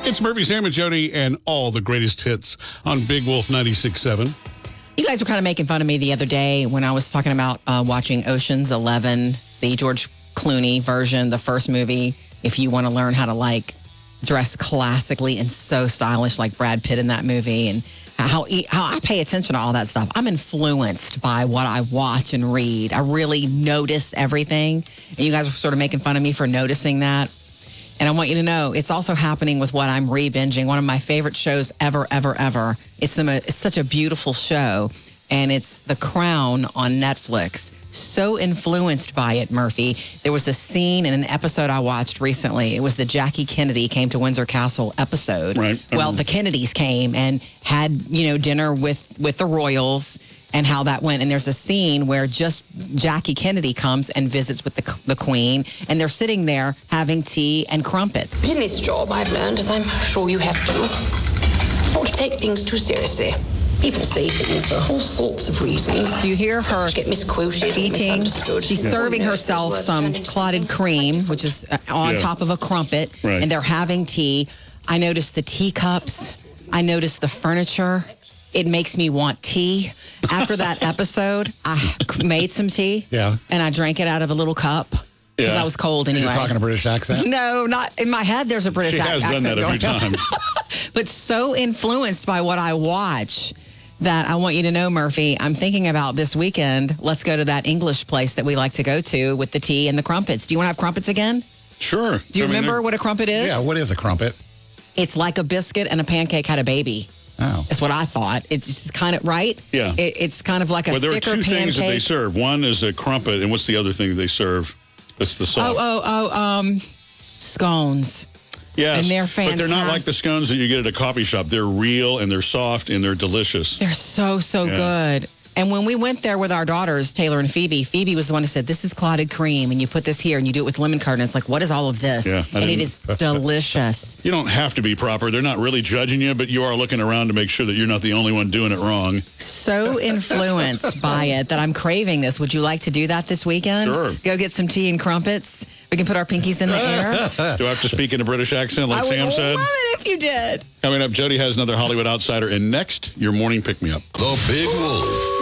It's Murphy, Sam, and Jody, and all the greatest hits on Big Wolf 96.7. You guys were kind of making fun of me the other day when I was talking about watching Ocean's 11, the George Clooney version, the first movie. If you want to learn how to dress classically and so stylish like Brad Pitt in that movie, and how I pay attention to all that stuff. I'm influenced by what I watch and read. I really notice everything. And you guys were sort of making fun of me for noticing that. And I want you to know it's also happening with what I'm re-binging. One of my favorite shows ever, ever, ever. It's such a beautiful show. And it's The Crown on Netflix. So influenced by it, Murphy. There was a scene in an episode I watched recently. It was the Jackie Kennedy came to Windsor Castle episode. Right. Well, the Kennedys came and had, dinner with the royals and how that went. And there's a scene where just Jackie Kennedy comes and visits with the Queen, and they're sitting there having tea and crumpets. In this job, I've learned, as I'm sure you have too, not to take things too seriously. People say things for all sorts of reasons. Do you hear her Get misquoted, eating? misunderstood. She's serving herself some clotted cream, which is on top of a crumpet, right. And they're having tea. I noticed the teacups. I noticed the furniture. It makes me want tea. After that episode, I made some tea. Yeah. And I drank it out of a little cup. Because I was cold anyway. You're talking a British accent? No, not in my head. There's a British accent. She has done that a few times. But so influenced by what I watch that I want you to know, Murphy, I'm thinking about this weekend. Let's go to that English place that we like to go to with the tea and the crumpets. Do you want to have crumpets again? Sure. Do you remember what a crumpet is? Yeah, what is a crumpet? It's like a biscuit and a pancake had a baby. Oh. That's what I thought. It's just kind of, right? Yeah. It's kind of like a Well, there are thicker two pancake. things that they serve. One is a crumpet, and what's the other thing they serve? It's the soft. Scones. Yes, and they're but they're not like the scones that you get at a coffee shop. They're real, and they're soft, and they're delicious. They're so good. And when we went there with our daughters, Taylor and Phoebe was the one who said, this is clotted cream, and you put this here, and you do it with lemon curd, and it's like, what is all of this? Yeah, and it is delicious. You don't have to be proper. They're not really judging you, but you are looking around to make sure that you're not the only one doing it wrong. So influenced by it that I'm craving this. Would you like to do that this weekend? Sure. Go get some tea and crumpets. We can put our pinkies in the air. Do I have to speak in a British accent like Sam said? I would love it if you did. Coming up, Jody has another Hollywood Outsider. And next, your morning pick-me-up. The Big Wolf.